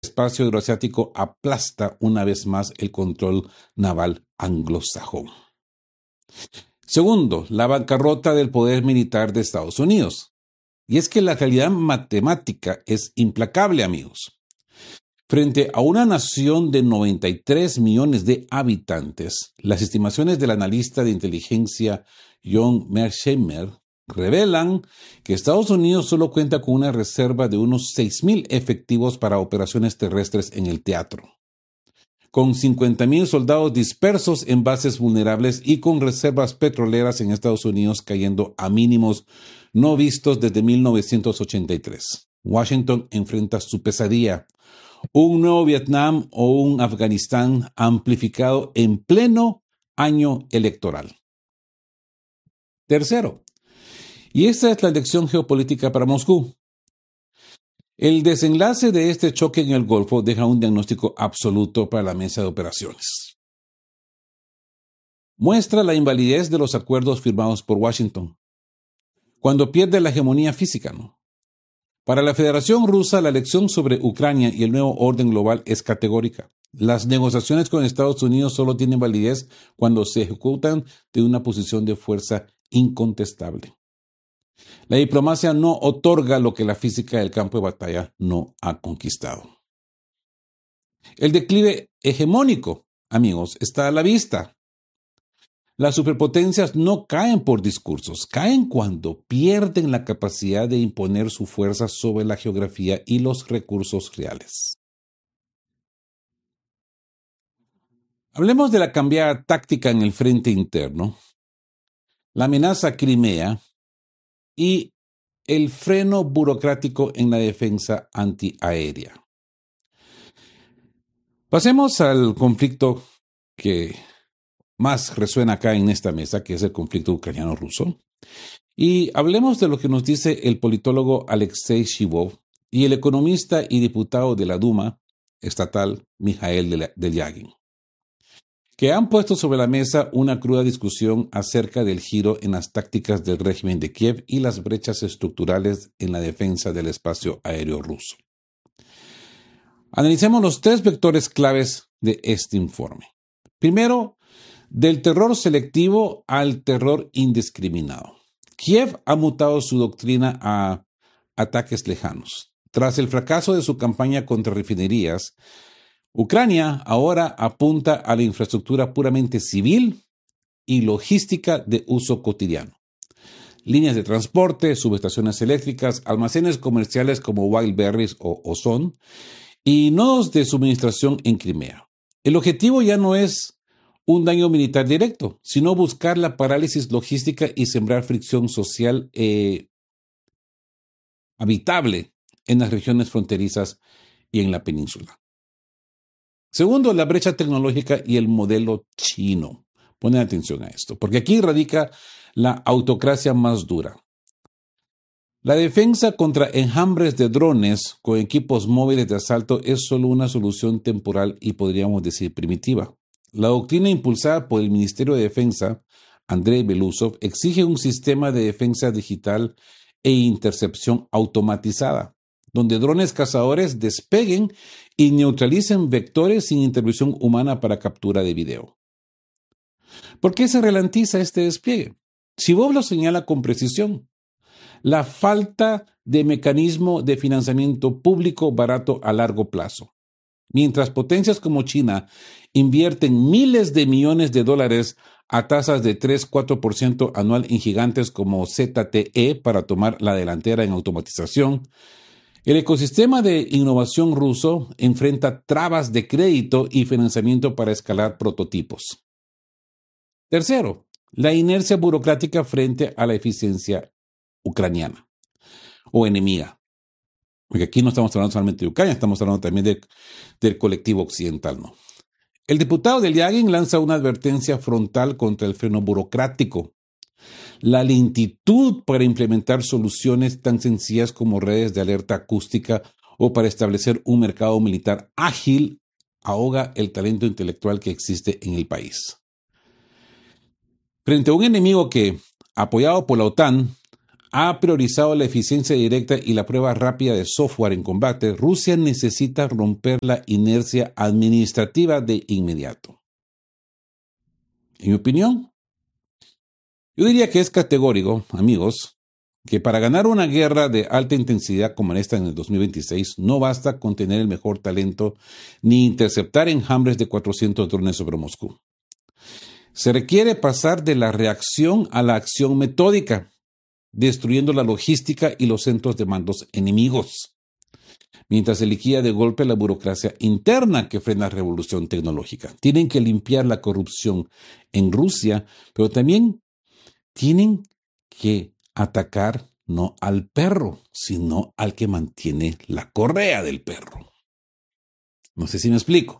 espacio euroasiático aplasta una vez más el control naval anglosajón. Segundo, la bancarrota del poder militar de Estados Unidos. Y es que la realidad matemática es implacable, amigos. Frente a una nación de 93 millones de habitantes, las estimaciones del analista de inteligencia John Mearsheimer revelan que Estados Unidos solo cuenta con una reserva de unos 6,000 efectivos para operaciones terrestres en el teatro, con 50,000 soldados dispersos en bases vulnerables y con reservas petroleras en Estados Unidos cayendo a mínimos no vistos desde 1983. Washington enfrenta su pesadilla, un nuevo Vietnam o un Afganistán amplificado en pleno año electoral. Tercero, y esta es la lección geopolítica para Moscú. El desenlace de este choque en el Golfo deja un diagnóstico absoluto para la mesa de operaciones. Muestra la invalidez de los acuerdos firmados por Washington, cuando pierde la hegemonía física, ¿no? Para la Federación Rusa, la lección sobre Ucrania y el nuevo orden global es categórica. Las negociaciones con Estados Unidos solo tienen validez cuando se ejecutan de una posición de fuerza incontestable. La diplomacia no otorga lo que la física del campo de batalla no ha conquistado. El declive hegemónico, amigos, está a la vista. Las superpotencias no caen por discursos, caen cuando pierden la capacidad de imponer su fuerza sobre la geografía y los recursos reales. Hablemos de la cambiada táctica en el frente interno, la amenaza a Crimea y el freno burocrático en la defensa antiaérea. Pasemos al conflicto que más resuena acá en esta mesa, que es el conflicto ucraniano-ruso. Y hablemos de lo que nos dice el politólogo Alexei Shivov y el economista y diputado de la Duma estatal Mikhail Delyagin, que han puesto sobre la mesa una cruda discusión acerca del giro en las tácticas del régimen de Kiev y las brechas estructurales en la defensa del espacio aéreo ruso. Analicemos los 3 vectores claves de este informe. Primero, del terror selectivo al terror indiscriminado. Kiev ha mutado su doctrina a ataques lejanos. Tras el fracaso de su campaña contra refinerías, Ucrania ahora apunta a la infraestructura puramente civil y logística de uso cotidiano. Líneas de transporte, subestaciones eléctricas, almacenes comerciales como Wildberries o Ozon y nodos de suministración en Crimea. El objetivo ya no es un daño militar directo, sino buscar la parálisis logística y sembrar fricción social habitable en las regiones fronterizas y en la península. Segundo, la brecha tecnológica y el modelo chino. Ponen atención a esto, porque aquí radica la autocracia más dura. La defensa contra enjambres de drones con equipos móviles de asalto es solo una solución temporal y podríamos decir primitiva. La doctrina impulsada por el Ministerio de Defensa, Andrei Belousov, exige un sistema de defensa digital e intercepción automatizada, donde drones cazadores despeguen y neutralicen vectores sin intervención humana para captura de video. ¿Por qué se ralentiza este despliegue? Shivov lo señala con precisión. La falta de mecanismo de financiamiento público barato a largo plazo. Mientras potencias como China invierten miles de millones de dólares a tasas de 3-4% anual en gigantes como ZTE para tomar la delantera en automatización, el ecosistema de innovación ruso enfrenta trabas de crédito y financiamiento para escalar prototipos. Tercero, la inercia burocrática frente a la eficiencia ucraniana o enemiga. Porque aquí no estamos hablando solamente de Ucrania, estamos hablando también del colectivo occidental, ¿no? El diputado Delyagin lanza una advertencia frontal contra el freno burocrático. La lentitud para implementar soluciones tan sencillas como redes de alerta acústica o para establecer un mercado militar ágil ahoga el talento intelectual que existe en el país. Frente a un enemigo que, apoyado por la OTAN, ha priorizado la eficiencia directa y la prueba rápida de software en combate, Rusia necesita romper la inercia administrativa de inmediato. En mi opinión, yo diría que es categórico, amigos, que para ganar una guerra de alta intensidad como esta en el 2026 no basta con tener el mejor talento ni interceptar enjambres de 400 drones sobre Moscú. Se requiere pasar de la reacción a la acción metódica, destruyendo la logística y los centros de mandos enemigos, mientras se liquida de golpe la burocracia interna que frena la revolución tecnológica. Tienen que limpiar la corrupción en Rusia, pero también tienen que atacar no al perro, sino al que mantiene la correa del perro. No sé si me explico.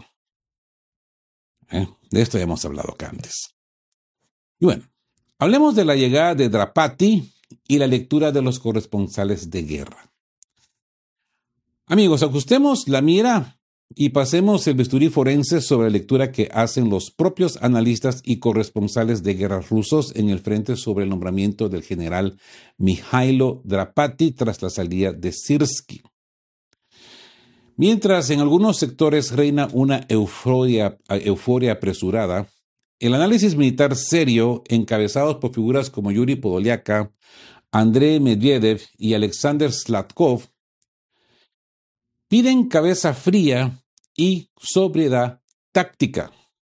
De esto ya hemos hablado acá antes. Y bueno, hablemos de la llegada de Drapati y la lectura de los corresponsales de guerra. Amigos, ajustemos la mira y pasemos el bisturí forense sobre la lectura que hacen los propios analistas y corresponsales de guerra rusos en el frente sobre el nombramiento del general Mijailo Drapati tras la salida de Syrski. Mientras en algunos sectores reina una euforia apresurada, el análisis militar serio, encabezados por figuras como Yuri Podoliaka, Andrei Medvedev y Alexander Slatkov, piden cabeza fría y sobriedad táctica.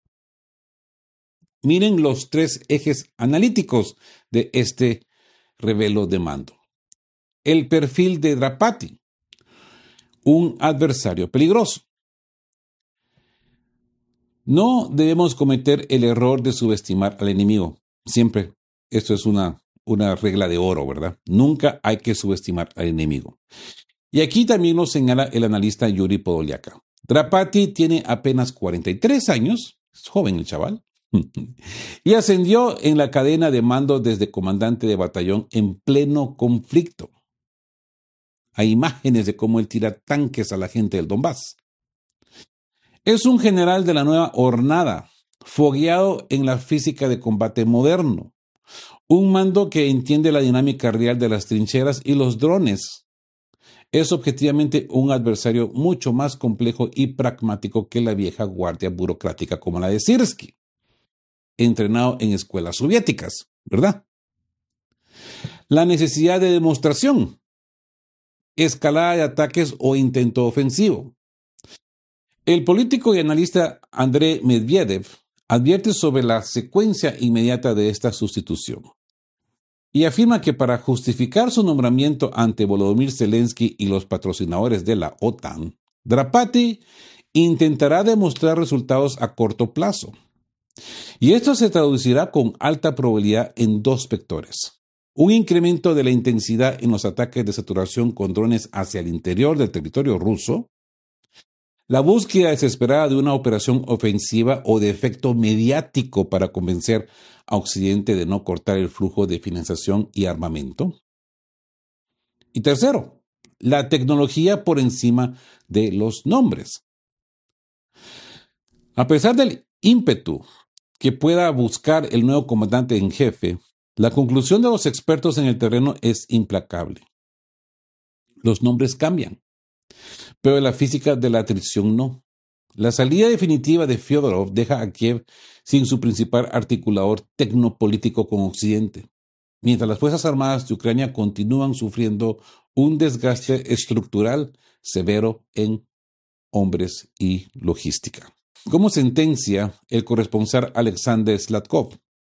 Miren los tres ejes analíticos de este revelo de mando. El perfil de Drapati, un adversario peligroso. No debemos cometer el error de subestimar al enemigo. Siempre, esto es una regla de oro, ¿verdad? Nunca hay que subestimar al enemigo. Y aquí también lo señala el analista Yuri Podoliaka. Drapati tiene apenas 43 años, es joven el chaval, y ascendió en la cadena de mando desde comandante de batallón en pleno conflicto. Hay imágenes de cómo él tira tanques a la gente del Donbass. Es un general de la nueva hornada, fogueado en la física de combate moderno. Un mando que entiende la dinámica real de las trincheras y los drones. Es objetivamente un adversario mucho más complejo y pragmático que la vieja guardia burocrática como la de Syrski, entrenado en escuelas soviéticas, ¿verdad? La necesidad de demostración, escalada de ataques o intento ofensivo. El político y analista Andrei Medvedev advierte sobre la secuencia inmediata de esta sustitución y afirma que para justificar su nombramiento ante Volodymyr Zelensky y los patrocinadores de la OTAN, Drapati intentará demostrar resultados a corto plazo. Y esto se traducirá con alta probabilidad en dos vectores. Un incremento de la intensidad en los ataques de saturación con drones hacia el interior del territorio ruso, la búsqueda desesperada de una operación ofensiva o de efecto mediático para convencer a Occidente de no cortar el flujo de financiación y armamento. Y tercero, la tecnología por encima de los nombres. A pesar del ímpetu que pueda buscar el nuevo comandante en jefe, la conclusión de los expertos en el terreno es implacable. Los nombres cambian, pero la física de la atrición no. La salida definitiva de Fyodorov deja a Kiev sin su principal articulador tecnopolítico con Occidente, mientras las Fuerzas Armadas de Ucrania continúan sufriendo un desgaste estructural severo en hombres y logística. Como sentencia el corresponsal Alexander Slatkov,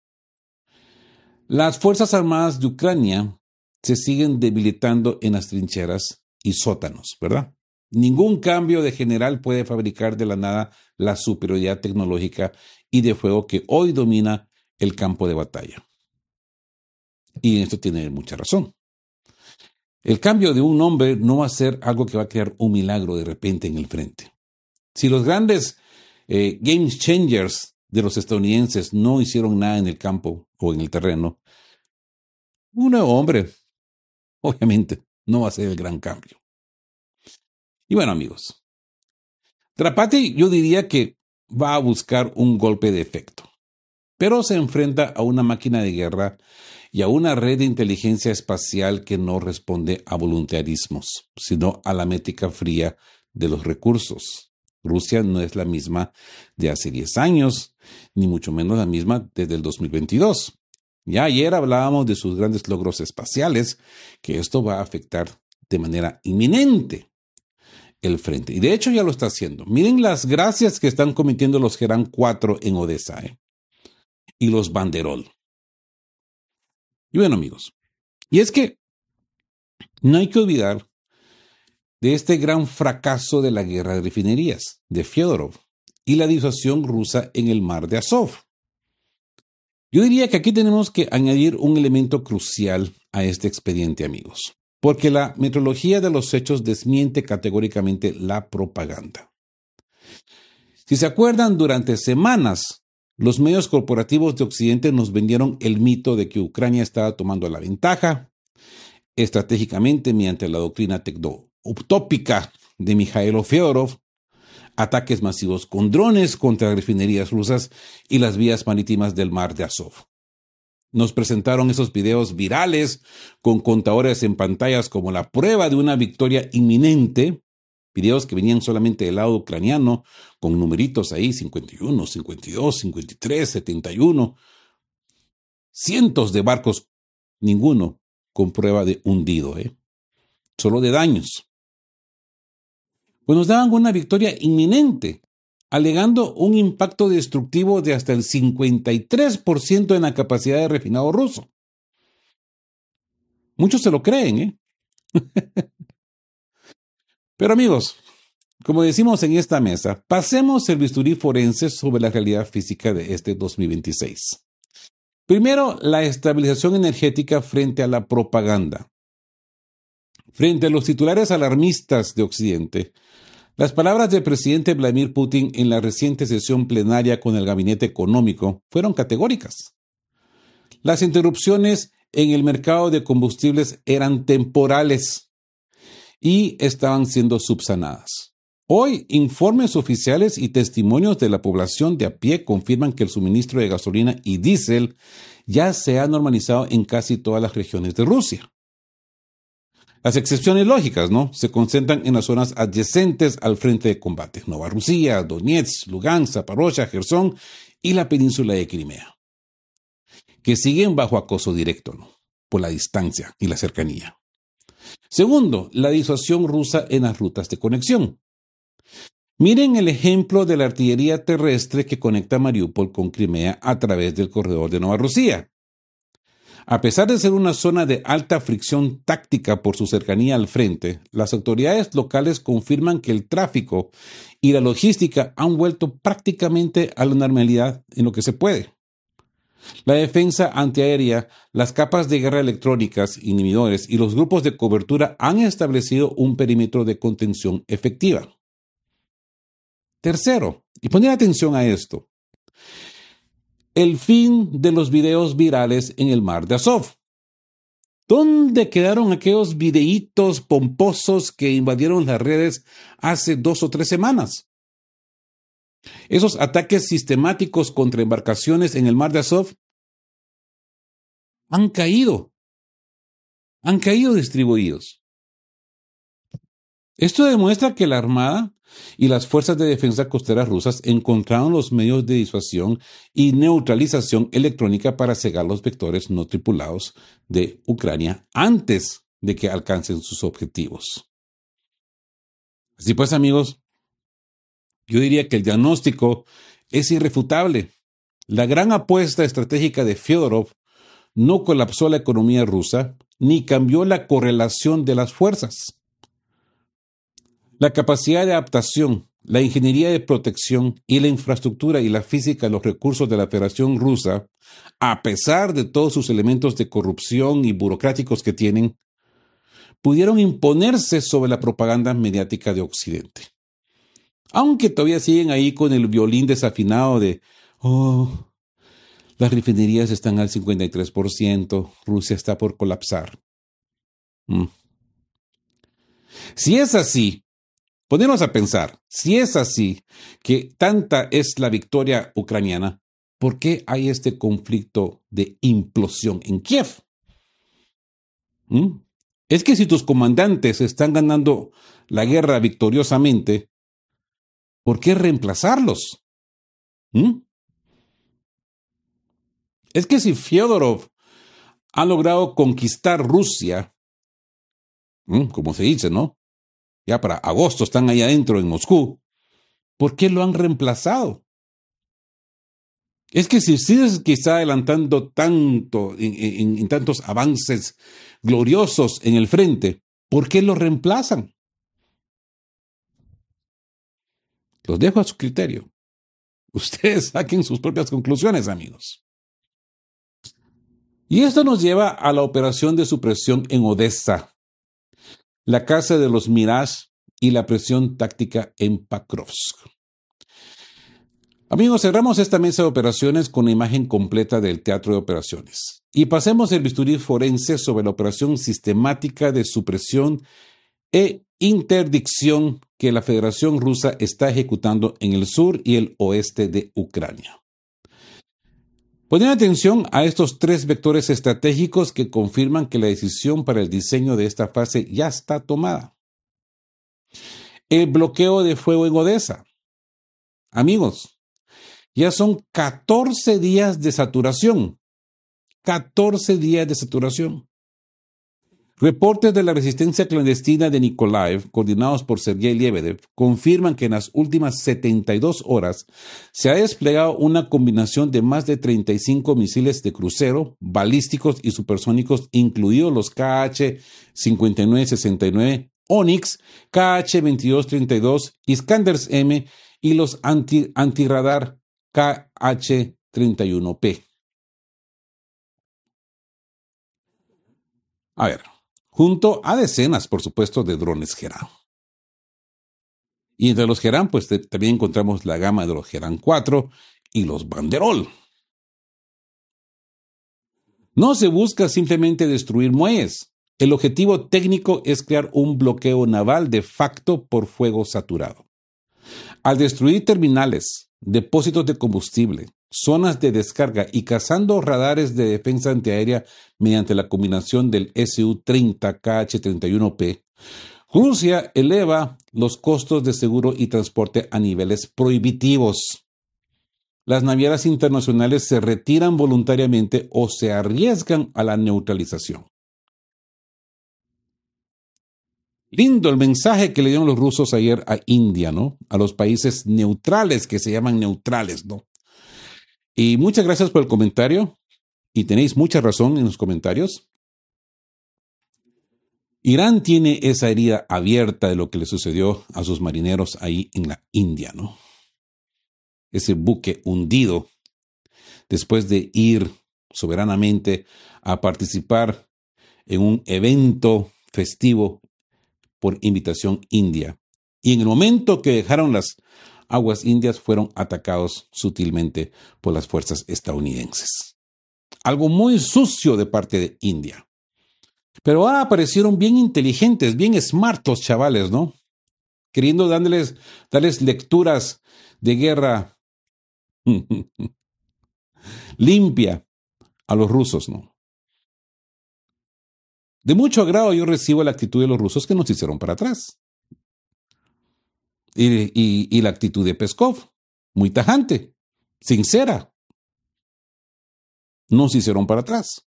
las Fuerzas Armadas de Ucrania se siguen debilitando en las trincheras y sótanos, ¿verdad? Ningún cambio de general puede fabricar de la nada la superioridad tecnológica y de fuego que hoy domina el campo de batalla. Y en esto tiene mucha razón. El cambio de un nombre no va a ser algo que va a crear un milagro de repente en el frente. Si los grandes game changers de los estadounidenses no hicieron nada en el campo o en el terreno, un nuevo hombre, obviamente, no va a ser el gran cambio. Y bueno, amigos, Drapati yo diría que va a buscar un golpe de efecto, pero se enfrenta a una máquina de guerra y a una red de inteligencia espacial que no responde a voluntarismos, sino a la métrica fría de los recursos. Rusia no es la misma de hace 10 años, ni mucho menos la misma desde el 2022. Ya ayer hablábamos de sus grandes logros espaciales, que esto va a afectar de manera inminente el frente. Y de hecho ya lo está haciendo. Miren las gracias que están cometiendo los Gerán 4 en Odessa, y los Banderol. Y bueno, amigos, y es que no hay que olvidar de este gran fracaso de la guerra de refinerías de Fyodorov y la disuasión rusa en el mar de Azov. Yo diría que aquí tenemos que añadir un elemento crucial a este expediente, amigos, porque la metrología de los hechos desmiente categóricamente la propaganda. Si se acuerdan, durante semanas los medios corporativos de Occidente nos vendieron el mito de que Ucrania estaba tomando la ventaja estratégicamente mediante la doctrina tecno-utópica de Mikhailo Fyodorov, ataques masivos con drones contra refinerías rusas y las vías marítimas del mar de Azov. Nos presentaron esos videos virales con contadores en pantallas como la prueba de una victoria inminente, videos que venían solamente del lado ucraniano, con numeritos ahí, 51, 52, 53, 71, cientos de barcos, ninguno con prueba de hundido, solo de daños. Pues nos daban una victoria inminente, alegando un impacto destructivo de hasta el 53% en la capacidad de refinado ruso. Muchos se lo creen, Pero amigos, como decimos en esta mesa, pasemos el bisturí forense sobre la realidad física de este 2026. Primero, la estabilización energética frente a la propaganda. Frente a los titulares alarmistas de Occidente, las palabras del presidente Vladimir Putin en la reciente sesión plenaria con el gabinete económico fueron categóricas. Las interrupciones en el mercado de combustibles eran temporales y estaban siendo subsanadas. Hoy, informes oficiales y testimonios de la población de a pie confirman que el suministro de gasolina y diésel ya se ha normalizado en casi todas las regiones de Rusia. Las excepciones lógicas, se concentran en las zonas adyacentes al frente de combate: Novorrusia, Donetsk, Lugansk, Zaporozhia, Gerson y la península de Crimea, que siguen bajo acoso directo, por la distancia y la cercanía. Segundo, la disuasión rusa en las rutas de conexión. Miren el ejemplo de la artillería terrestre que conecta Mariupol con Crimea a través del corredor de Novorrusia. A pesar de ser una zona de alta fricción táctica por su cercanía al frente, las autoridades locales confirman que el tráfico y la logística han vuelto prácticamente a la normalidad en lo que se puede. La defensa antiaérea, las capas de guerra electrónicas, inhibidores y los grupos de cobertura han establecido un perímetro de contención efectiva. Tercero, y poner atención a esto, el fin de los videos virales en el mar de Azov. ¿Dónde quedaron aquellos videitos pomposos que invadieron las redes hace 2 o 3 semanas? Esos ataques sistemáticos contra embarcaciones en el mar de Azov han caído distribuidos. Esto demuestra que la Armada y las fuerzas de defensa costeras rusas encontraron los medios de disuasión y neutralización electrónica para cegar los vectores no tripulados de Ucrania antes de que alcancen sus objetivos. Así pues, amigos, yo diría que el diagnóstico es irrefutable. La gran apuesta estratégica de Fyodorov no colapsó la economía rusa ni cambió la correlación de las fuerzas. La capacidad de adaptación, la ingeniería de protección y la infraestructura y la física de los recursos de la Federación Rusa, a pesar de todos sus elementos de corrupción y burocráticos que tienen, pudieron imponerse sobre la propaganda mediática de Occidente. Aunque todavía siguen ahí con el violín desafinado de las refinerías están al 53%, Rusia está por colapsar. Si es así, ponernos a pensar, si es así, que tanta es la victoria ucraniana, ¿por qué hay este conflicto de implosión en Kiev? ¿Mm? Es que si tus comandantes están ganando la guerra victoriosamente, ¿por qué reemplazarlos? ¿Mm? Es que si Fyodorov ha logrado conquistar Rusia, como se dice, ¿no? Ya para agosto están ahí adentro en Moscú, ¿por qué lo han reemplazado? Es que si sigues quizá adelantando tanto en tantos avances gloriosos en el frente, ¿por qué lo reemplazan? Los dejo a su criterio. Ustedes saquen sus propias conclusiones, amigos. Y esto nos lleva a la operación de supresión en Odessa, la casa de los Mirage y la presión táctica en Pakrovsk. Amigos, cerramos esta mesa de operaciones con la imagen completa del teatro de operaciones. Y pasemos el bisturí forense sobre la operación sistemática de supresión e interdicción que la Federación Rusa está ejecutando en el sur y el oeste de Ucrania. Ponen atención a estos 3 vectores estratégicos que confirman que la decisión para el diseño de esta fase ya está tomada. El bloqueo de fuego en Odessa. Amigos, ya son 14 días de saturación. 14 días de saturación. Reportes de la resistencia clandestina de Nikolaev, coordinados por Sergei Lebedev, confirman que en las últimas 72 horas se ha desplegado una combinación de más de 35 misiles de crucero, balísticos y supersónicos, incluidos los KH-5969, Onyx, KH-2232, Iskanders-M y los antirradar KH-31P. A ver, junto a decenas, por supuesto, de drones Gerán. Y entre los Gerán, pues también encontramos la gama de los Gerán 4 y los Banderol. No se busca simplemente destruir muelles. El objetivo técnico es crear un bloqueo naval de facto por fuego saturado. Al destruir terminales, depósitos de combustible, zonas de descarga y cazando radares de defensa antiaérea mediante la combinación del Su-30 KH-31P, Rusia eleva los costos de seguro y transporte a niveles prohibitivos. Las navieras internacionales se retiran voluntariamente o se arriesgan a la neutralización. Lindo el mensaje que le dieron los rusos ayer a India, ¿no? A los países neutrales, que se llaman neutrales, ¿no? Y muchas gracias por el comentario, y tenéis mucha razón en los comentarios. Irán tiene esa herida abierta de lo que le sucedió a sus marineros ahí en la India, ¿no? Ese buque hundido después de ir soberanamente a participar en un evento festivo por invitación india. Y en el momento que dejaron las aguas indias, fueron atacados sutilmente por las fuerzas estadounidenses. Algo muy sucio de parte de India. Pero ahora aparecieron bien inteligentes, bien smart los chavales, ¿no? Queriendo darles lecturas de guerra limpia a los rusos, ¿no? De mucho agrado yo recibo la actitud de los rusos que nos hicieron para atrás. Y la actitud de Peskov, muy tajante, sincera. Nos hicieron para atrás.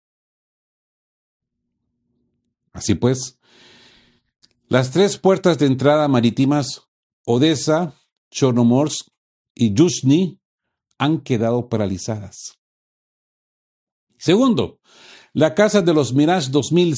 Así pues, las 3 puertas de entrada marítimas, Odessa, Chornomorsk y Yuzhny, han quedado paralizadas. Segundo, la casa de los Mirage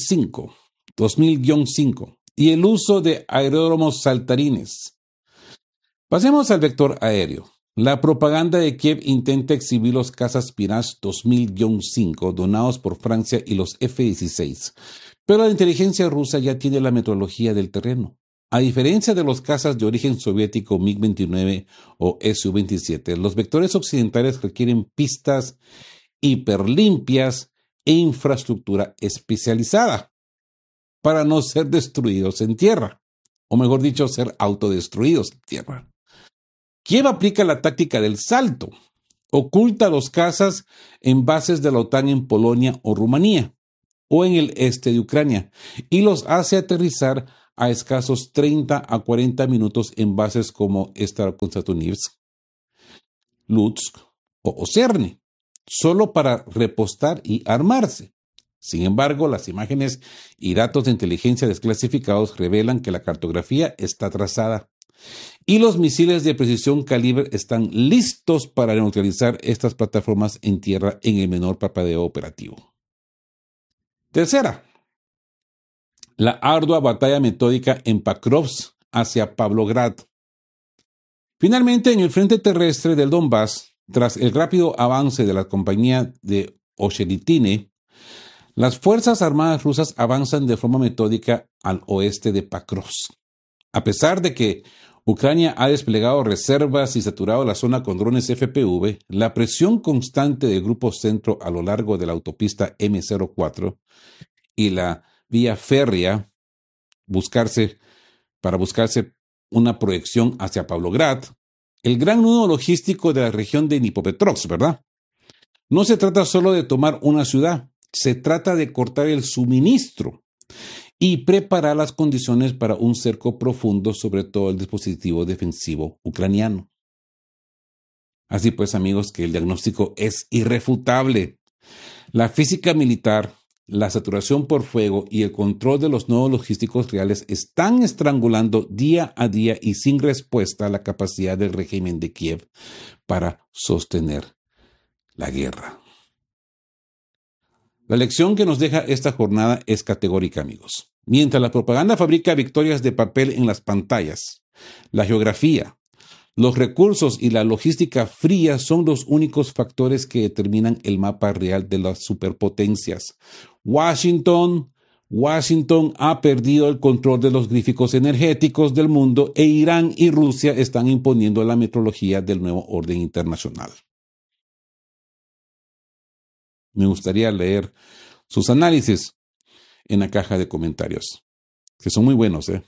2000-5 y el uso de aeródromos saltarines. Pasemos al vector aéreo. La propaganda de Kiev intenta exhibir los cazas Mirage 2000-5 donados por Francia y los F-16, pero la inteligencia rusa ya tiene la metrología del terreno. A diferencia de los cazas de origen soviético MiG-29 o Su-27, los vectores occidentales requieren pistas hiperlimpias e infraestructura especializada para no ser destruidos en tierra, o mejor dicho, ser autodestruidos en tierra. Kiev aplica la táctica del salto, oculta los cazas en bases de la OTAN en Polonia o Rumanía, o en el este de Ucrania y los hace aterrizar a escasos 30 a 40 minutos en bases como Starokonstantinivsk, Lutsk o Cerne, solo para repostar y armarse. Sin embargo, las imágenes y datos de inteligencia desclasificados revelan que la cartografía está trazada y los misiles de precisión calibre están listos para neutralizar estas plataformas en tierra en el menor parpadeo operativo. Tercera, la ardua batalla metódica en Pakrovsk hacia Pavlograd. Finalmente, en el frente terrestre del Donbass, tras el rápido avance de la compañía de Osheritine, las Fuerzas Armadas rusas avanzan de forma metódica al oeste de Pakrovsk. A pesar de que Ucrania ha desplegado reservas y saturado la zona con drones FPV, la presión constante del Grupo Centro a lo largo de la autopista M04 y la vía férrea para buscarse una proyección hacia Pavlograd, el gran nudo logístico de la región de Dnipropetrovsk, ¿verdad? No se trata solo de tomar una ciudad, se trata de cortar el suministro y preparar las condiciones para un cerco profundo sobre todo el dispositivo defensivo ucraniano. Así pues, amigos, que el diagnóstico es irrefutable. La física militar, la saturación por fuego y el control de los nodos logísticos reales están estrangulando día a día y sin respuesta la capacidad del régimen de Kiev para sostener la guerra. La lección que nos deja esta jornada es categórica, amigos. Mientras la propaganda fabrica victorias de papel en las pantallas, la geografía, los recursos y la logística fría son los únicos factores que determinan el mapa real de las superpotencias. Washington ha perdido el control de los gríficos energéticos del mundo e Irán y Rusia están imponiendo la metrología del nuevo orden internacional. Me gustaría leer sus análisis en la caja de comentarios, que son muy buenos, ¿eh?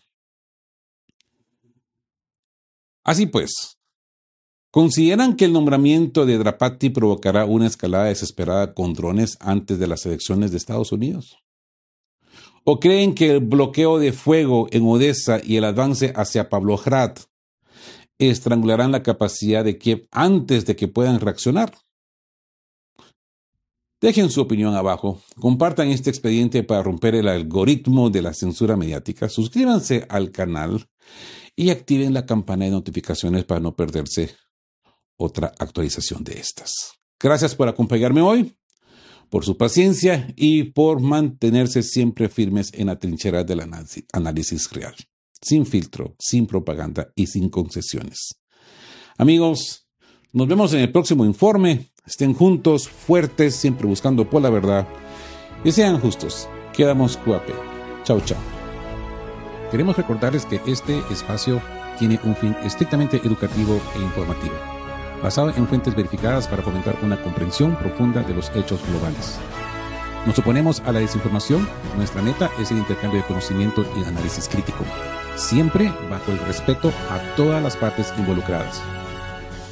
Así pues, ¿consideran que el nombramiento de Drapati provocará una escalada desesperada con drones antes de las elecciones de Estados Unidos? ¿O creen que el bloqueo de fuego en Odessa y el avance hacia Pavlograd estrangularán la capacidad de Kiev antes de que puedan reaccionar? Dejen su opinión abajo, compartan este expediente para romper el algoritmo de la censura mediática, suscríbanse al canal y activen la campana de notificaciones para no perderse otra actualización de estas. Gracias por acompañarme hoy, por su paciencia y por mantenerse siempre firmes en la trinchera del análisis real, sin filtro, sin propaganda y sin concesiones. Amigos, nos vemos en el próximo informe. Estén juntos, fuertes, siempre buscando por la verdad y sean justos. Quedamos cuape. Chao, chao. Queremos recordarles que este espacio tiene un fin estrictamente educativo e informativo, basado en fuentes verificadas para fomentar una comprensión profunda de los hechos globales. Nos oponemos a la desinformación. Nuestra meta es el intercambio de conocimiento y análisis crítico, siempre bajo el respeto a todas las partes involucradas.